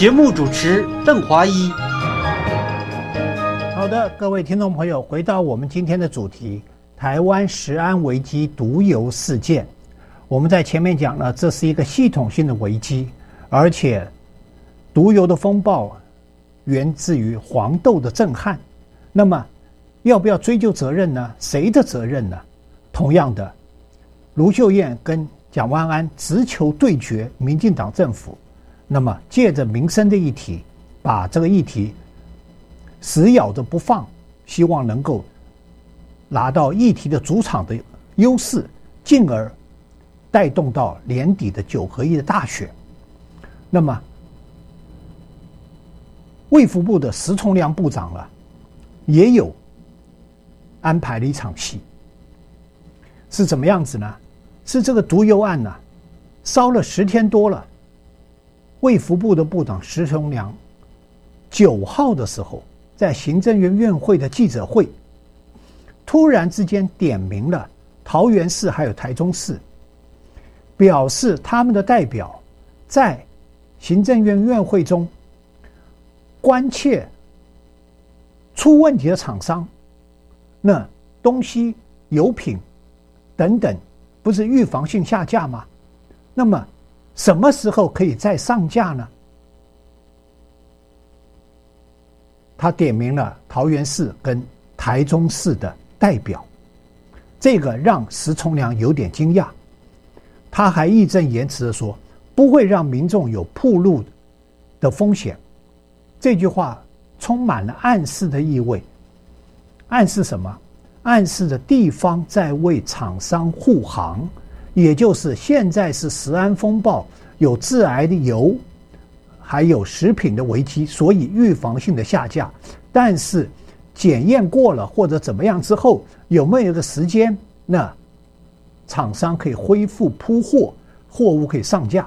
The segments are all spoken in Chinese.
节目主持邓华一。 好的，各位听众朋友，回到我们今天的主题，台湾食安危机毒油事件。我们在前面讲了，这是一个系统性的危机，而且毒油的风暴源自于黄豆的震撼。那么要不要追究责任呢？谁的责任呢？同样的，卢秀燕跟蒋万安直球对决民进党政府，那么借着民生的议题，把这个议题死咬着不放，希望能够拿到议题的主场的优势，进而带动到年底的9合1的大选。那么卫福部的石崇良部长也有安排了一场戏，是怎么样子呢？是这个毒油案烧了10天多了，卫福部的部长石崇良9号的时候，在行政院院会的记者会，突然之间点名了桃园市还有台中市，表示他们的代表在行政院院会中关切出问题的厂商，那东西油品等等不是预防性下架吗？那么什么时候可以再上架呢？他点名了桃园市跟台中市的代表，这个让石崇良有点惊讶。他还义正言辞地说，不会让民众有暴露的风险。这句话充满了暗示的意味。暗示什么？暗示着地方在为厂商护航，也就是现在是食安风暴，有致癌的油，还有食品的危机，所以预防性的下架。但是检验过了或者怎么样之后，有没有一个时间，那厂商可以恢复铺货，货物可以上架。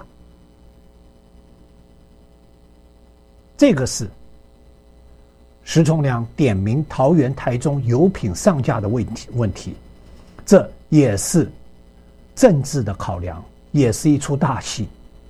这个是石崇良点名桃园台中油品上架的问题，这也是政治的考量，也是一出大戏。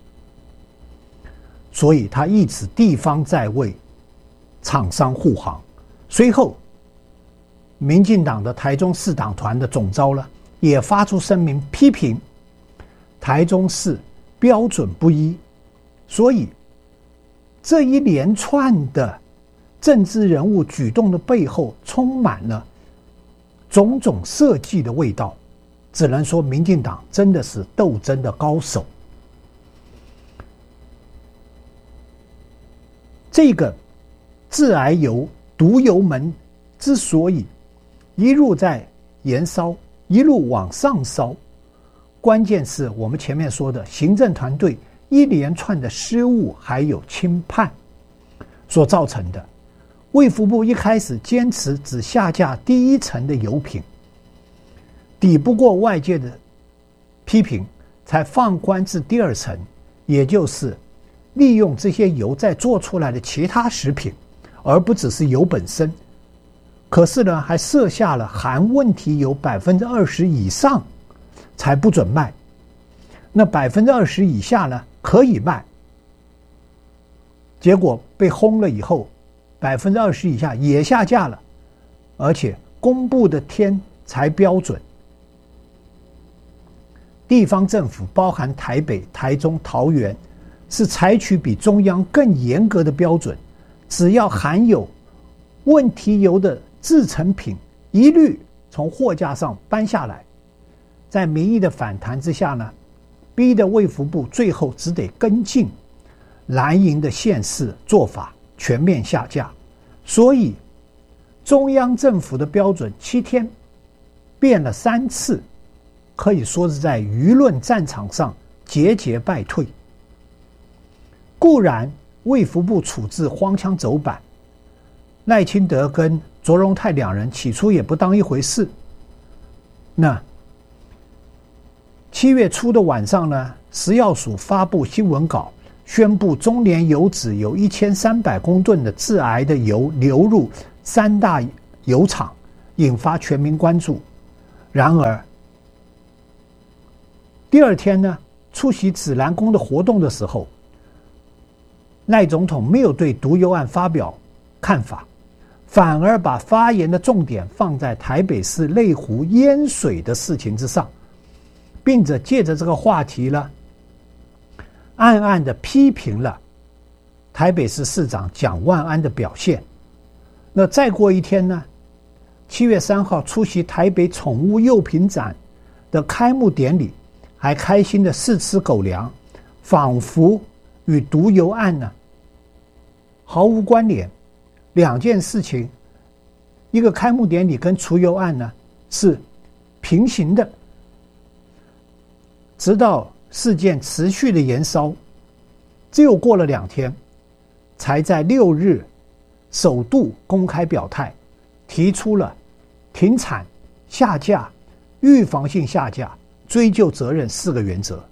所以他意指地方在为厂商护航。随后民进党的台中市党团的总召也发出声明批评台中市标准不一。所以这一连串的政治人物举动的背后充满了种种设计的味道，只能说民进党真的是斗争的高手。这个致癌油毒油门之所以一路在延烧，一路往上烧，关键是我们前面说的行政团队一连串的失误还有轻判所造成的。卫福部一开始坚持只下架第一层的油品，抵不过外界的批评，才放宽至第2层，也就是利用这些油再做出来的其他食品，而不只是油本身。可是呢，还设下了含问题油20%以上才不准卖，那20%以下呢可以卖。结果被轰了以后，20%以下也下架了，而且公布的天才标准。地方政府包含台北、台中、桃园，是采取比中央更严格的标准，只要含有问题油的制成品，一律从货架上搬下来。在民意的反弹之下呢，逼得卫福部最后只得跟进蓝营的县市做法，全面下架。所以中央政府的标准7天变了3次，可以说是在舆论战场上节节败退。固然卫福部处置荒腔走板，赖清德跟卓荣泰2人起初也不当一回事。那7月初的晚上呢，食药署发布新闻稿，宣布中联油脂有1300公吨的致癌的油流入3大油厂，引发全民关注。然而第2天呢，出席紫兰宫的活动的时候， 赖总统没有对毒油案发表看法，反而把发言的重点放在台北市内湖淹水的事情之上，并且借着这个话题呢，暗暗地批评了台北市市长蒋万安的表现。那再过一天呢，7月3号出席台北宠物幼品展的开幕典礼，还开心的试吃狗粮，仿佛与毒油案呢毫无关联。两件事情，一个开幕典礼跟除油案呢是平行的。直到事件持续的延烧，只有过了2天，才在6日首度公开表态，提出了停产、下架、预防性下架、追究责任4个原则，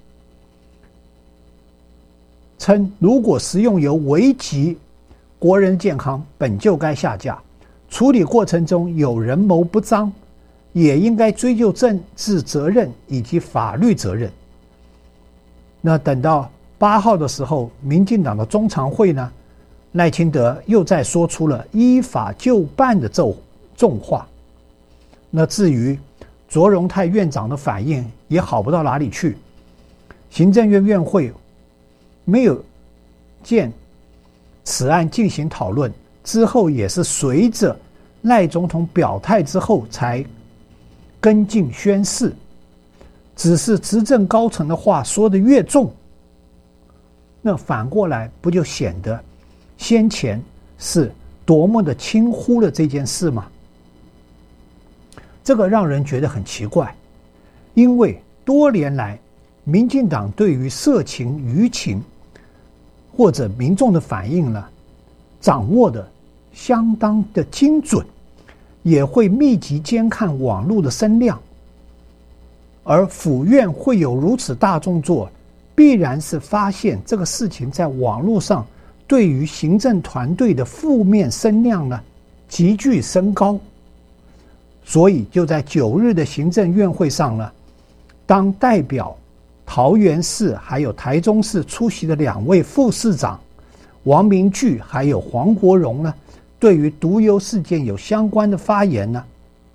称如果食用油危及国人健康，本就该下架，处理过程中有人谋不彰，也应该追究政治责任以及法律责任。那等到8号的时候，民进党的中常会呢，赖清德又再说出了依法就办的重话。那至于卓荣泰院长的反应也好不到哪里去，行政院院会没有见此案进行讨论，之后也是随着赖总统表态之后才跟进宣示。只是执政高层的话说得越重，那反过来不就显得先前是多么的轻忽了这件事吗？这个让人觉得很奇怪，因为多年来民进党对于社情舆情或者民众的反应呢，掌握的相当的精准，也会密集监看网络的声量。而府院会有如此大动作，必然是发现这个事情在网络上对于行政团队的负面声量呢急剧升高。所以就在9日的行政院会上呢，当代表桃园市还有台中市出席的2位副市长王明炬还有黄国荣呢，对于毒油事件有相关的发言呢，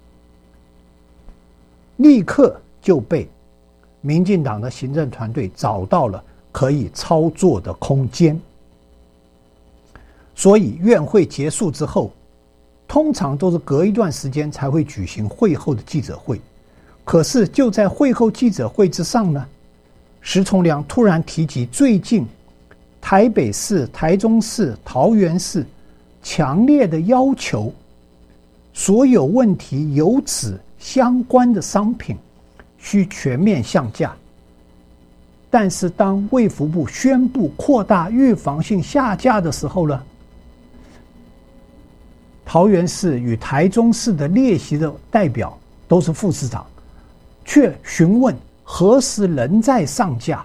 立刻就被民进党的行政团队找到了可以操作的空间。所以院会结束之后，通常都是隔一段时间才会举行会后的记者会。可是就在会后记者会之上呢，石崇良突然提及最近台北市、台中市、桃园市强烈的要求，所有问题有此相关的商品需全面下架。但是当卫福部宣布扩大预防性下架的时候呢，桃园市与台中市的列席的代表都是副市长，却询问何时能再上架，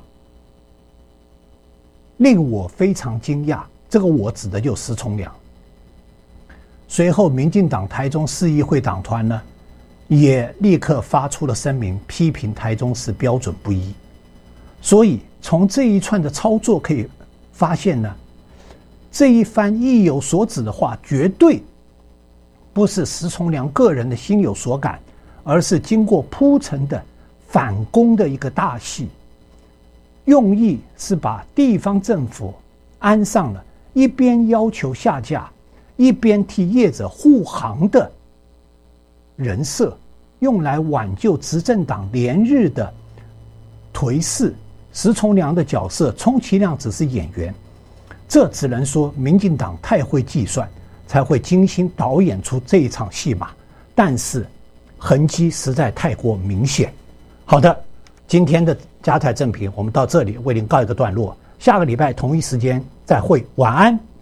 令我非常惊讶。这个我指的就是石崇良。随后民进党台中市议会党团呢，也立刻发出了声明，批评台中市标准不一。所以从这一串的操作可以发现呢，这一番意有所指的话，绝对不是石崇良个人的心有所感，而是经过铺陈的反攻的一个大戏，用意是把地方政府安上了一边要求下架，一边替业者护航的人设，用来挽救执政党连日的颓势。石崇良的角色充其量只是演员，这只能说民进党太会计算，才会精心导演出这一场戏码，但是痕迹实在太过明显。好的，今天的加泰正评我们到这里为您告一个段落，下个礼拜同一时间再会，晚安。